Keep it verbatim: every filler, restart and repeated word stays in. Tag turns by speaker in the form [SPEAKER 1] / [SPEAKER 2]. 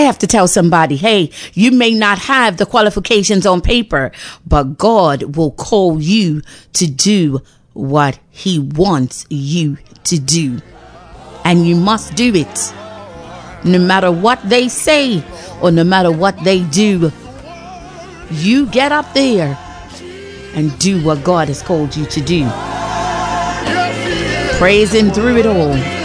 [SPEAKER 1] have to tell somebody, hey, you may not have the qualifications on paper, but God will call you to do what he wants you to do. And you must do it. No matter what they say or no matter what they do, you get up there and do what God has called you to do. Praise him through it all.